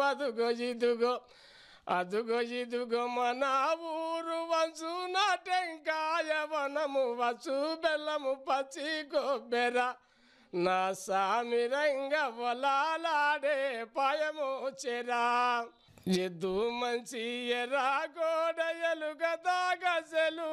అదుగో ఇదుగో అదుగో ఇదుగో మన ఊరు వంచు నా టెంకాయ వనము వచ్చు బెల్లము పచ్చి కొబ్బెర నా సామిరంగ వలాలాడే పాయము చెరా ఎద్దు మంచి ఎర్రా గోడ ఎలుగదా గజలు